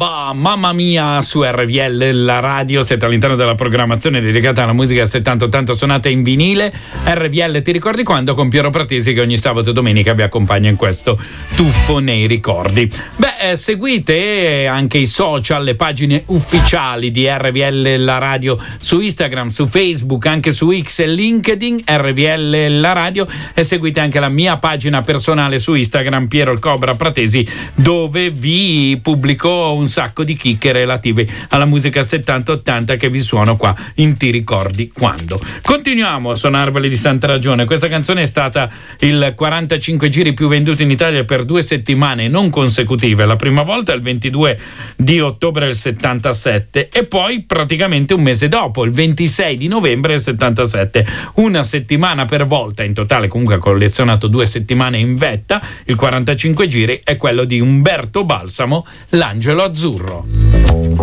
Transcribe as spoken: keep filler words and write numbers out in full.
Baba, mamma mia, su R V L, la radio. Siete all'interno della programmazione dedicata alla musica settanta ottanta suonata in vinile. R V L, ti ricordi quando? Con Piero Pratesi, che ogni sabato e domenica vi accompagna in questo tuffo nei ricordi. Beh, eh, seguite anche i social, le pagine ufficiali di R V L, la radio, su Instagram, su Facebook, anche su X e LinkedIn, R V L, la radio, e seguite anche la mia pagina personale su Instagram, Piero il Cobra Pratesi, dove vi pubblico un sacco di chicche relative alla musica settanta ottanta che vi suono qua in Ti ricordi quando. Continuiamo a suonarveli di santa ragione. Questa canzone è stata il quarantacinque giri più venduto in Italia per due settimane non consecutive. La prima volta il ventidue di ottobre del settantasette e poi praticamente un mese dopo, il ventisei di novembre del settantasette. Una settimana per volta, in totale comunque ha collezionato due settimane in vetta. Il quarantacinque giri è quello di Umberto Balsamo, L'Angelo Azzurro.